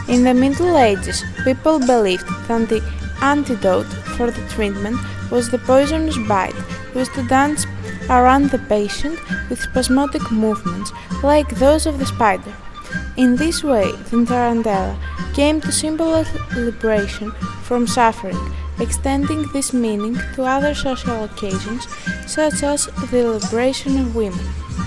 In the Middle Ages, people believed that the antidote for the treatment was the poisonous bite, was to dance around the patient with spasmodic movements like those of the spider. In this way, the tarantella came to symbolize liberation from suffering, extending this meaning to other social occasions such as the liberation of women.